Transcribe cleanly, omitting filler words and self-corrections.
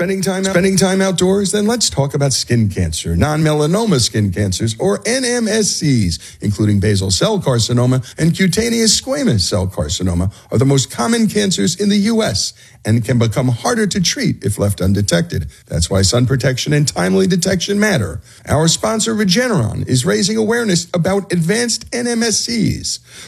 Spending time outdoors? Then let's talk about skin cancer. Non-melanoma skin cancers, or NMSCs, including basal cell carcinoma and cutaneous squamous cell carcinoma, are the most common cancers in the U.S. and can become harder to treat if left undetected. That's why sun protection and timely detection matter. Our sponsor, Regeneron, is raising awareness about advanced NMSCs.